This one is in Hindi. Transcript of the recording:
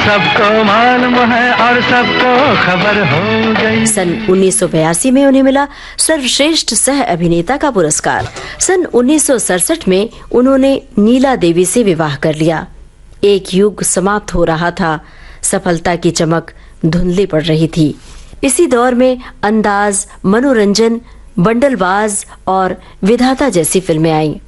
सबको मालूम है और सबको खबर हो गई। सन 1982 में उन्हें मिला सर्वश्रेष्ठ सह अभिनेता का पुरस्कार। सन 1967 में उन्होंने नीला देवी से विवाह कर लिया। एक युग समाप्त हो रहा था, सफलता की चमक धुंधली पड़ रही थी। इसी दौर में अंदाज, मनोरंजन, बंडलबाज और विधाता जैसी फिल्में आईं।